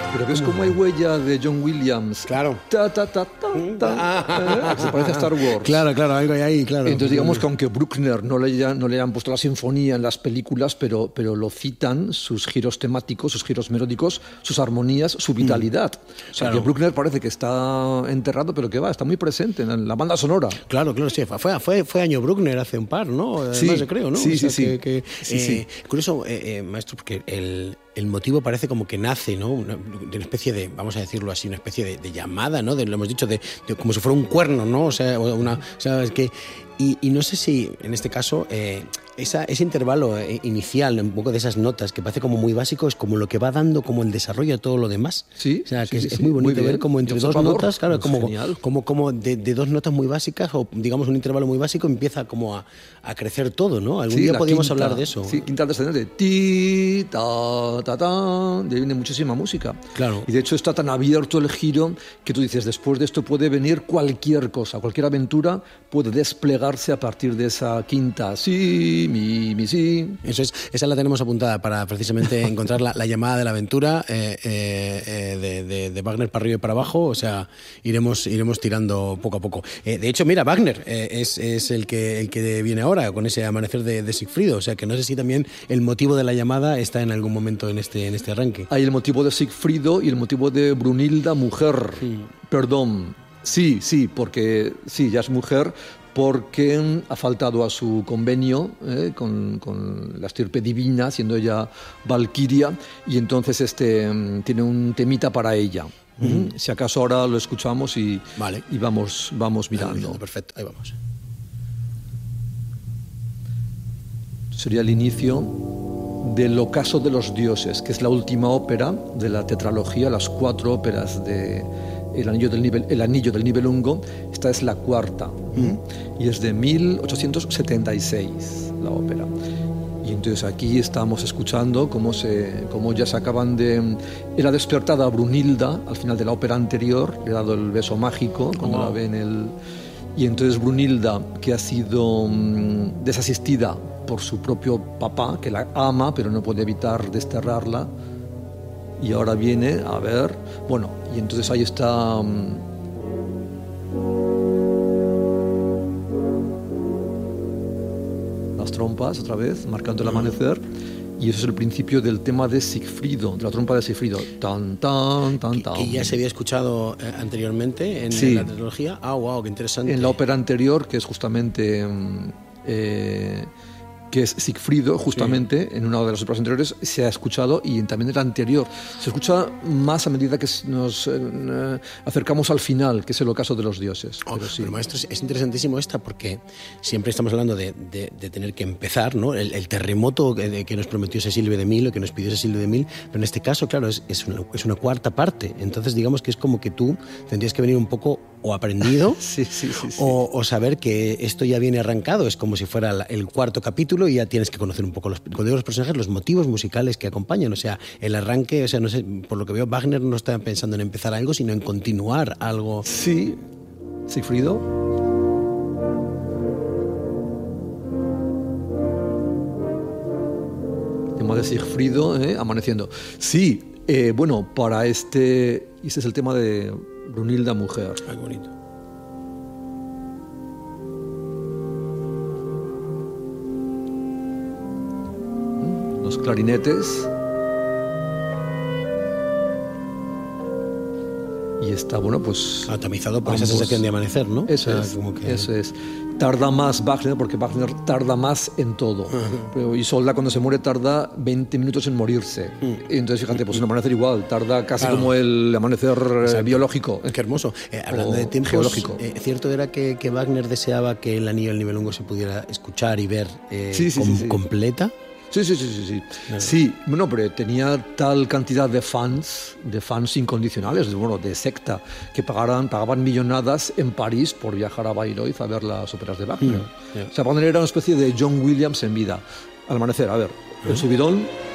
Pero ves cómo hay huella de John Williams. Claro. Ta, ta, ta, ta, ta, se parece a Star Wars. Claro, algo hay ahí, claro. Entonces digamos que aunque Bruckner no le hayan puesto la sinfonía en las películas, pero lo citan, sus giros temáticos, sus giros melódicos, sus armonías, su vitalidad. O sea, que Bruckner parece que está enterrado, pero que está muy presente en la banda sonora. Claro, sí. Fue año Bruckner hace un par, ¿no? Además, sí, yo creo, ¿no? Sí, o sea, sí. Curioso, maestro, porque el motivo parece como que nace, ¿no? De una especie de, vamos a decirlo así, una especie de llamada, ¿no? Lo hemos dicho, de como si fuera un cuerno, ¿no? O sea, es que... Y no sé si, en este caso, ese intervalo inicial, un poco de esas notas, que parece como muy básico, es como lo que va dando como el desarrollo a todo lo demás. Sí. O sea, que es muy bonito ver como entre dos notas, claro, como de dos notas muy básicas, o digamos un intervalo muy básico, empieza como a crecer todo, ¿no? Algún día podríamos hablar de eso. Sí, quinta descendente. Ti, ta, ta, ta. De ahí viene muchísima música. Claro. Y de hecho está tan abierto el giro que tú dices, después de esto puede venir cualquier cosa, cualquier aventura puede desplegarse a partir de esa quinta. Sí, mi, sí. Eso es, esa la tenemos apuntada para precisamente encontrar la llamada de la aventura de Wagner para arriba y para abajo. O sea, iremos tirando poco a poco. De hecho, mira, Wagner es el que viene ahora con ese amanecer de Sigfrido. O sea, que no sé si también el motivo de la llamada está en algún momento en este arranque. Hay el motivo de Sigfrido y el motivo de Brunilda, mujer. Sí. Perdón. Sí, porque sí, ya es mujer, porque ha faltado a su convenio con la estirpe divina, siendo ella valquiria, y entonces tiene un temita para ella. Si acaso ahora lo escuchamos y vamos mirando. Perfecto, ahí vamos. Sería el inicio del Ocaso de los Dioses, que es la última ópera de la tetralogía, las 4 óperas de El Anillo del Nibelungo. Esta es la cuarta, y es de 1876 la ópera. Y entonces aquí estamos escuchando cómo ya se acaban de... Era despertada Brunilda al final de la ópera anterior, le ha dado el beso mágico cuando la ve en el... Y entonces Brunilda, que ha sido desasistida por su propio papá, que la ama, pero no puede evitar desterrarla, y ahora viene a ver... Bueno, y entonces ahí está... las trompas otra vez, marcando el amanecer, y eso es el principio del tema de Sigfrido, de la trompa de Sigfrido. Tan, tan, tan, tan. Que ya se había escuchado anteriormente en la trilogía. Ah, wow, qué interesante. En la ópera anterior, que es justamente... que es Sigfrido, justamente, en una de las óperas anteriores, se ha escuchado, y también en la anterior. Se escucha más a medida que nos acercamos al final, que es el Ocaso de los Dioses. Pero maestro, es interesantísimo esta, porque siempre estamos hablando de tener que empezar, ¿no? El terremoto que nos prometió Cecilio de Mil, o que nos pidió Cecilio de Mil, pero en este caso, claro, es una cuarta parte. Entonces, digamos que es como que tú tendrías que venir un poco o aprendido sí. O saber que esto ya viene arrancado. Es como si fuera el cuarto capítulo y ya tienes que conocer un poco cuando digo los personajes, los motivos musicales que acompañan. O sea, el arranque, o sea, no sé, por lo que veo, Wagner no está pensando en empezar algo, sino en continuar algo. Sí, Sigfrido. Tema de Sigfrido, amaneciendo. Sí, bueno, para este es el tema de Brunilda, mujer. Ay, bonito. Los clarinetes. Y está, bueno, pues... tamizado por esa sensación de amanecer, ¿no? Eso es. Tarda más Wagner, porque Wagner tarda más en todo. Pero Isolda, cuando se muere, tarda 20 minutos en morirse. Y entonces, fíjate, pues un amanecer igual, tarda casi como el amanecer biológico. Qué hermoso. Hablando de tiempos, geológico. ¿Cierto era que Wagner deseaba que el Anillo del Nibelungo se pudiera escuchar y ver completa? Sí. Sí, bueno, pero tenía tal cantidad de fans incondicionales, de secta, que pagaban millonadas en París por viajar a Bayreuth a ver las óperas de Wagner. O sea, Wagner era una especie de John Williams en vida. Al amanecer, a ver, el subidón...